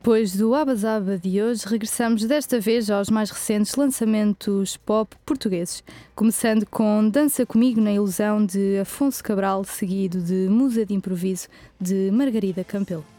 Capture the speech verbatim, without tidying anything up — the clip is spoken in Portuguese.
Depois do Abazaba de hoje, regressamos desta vez aos mais recentes lançamentos pop portugueses, começando com Dança Comigo na Ilusão de Afonso Cabral, seguido de Musa de Improviso de Margarida Campelo.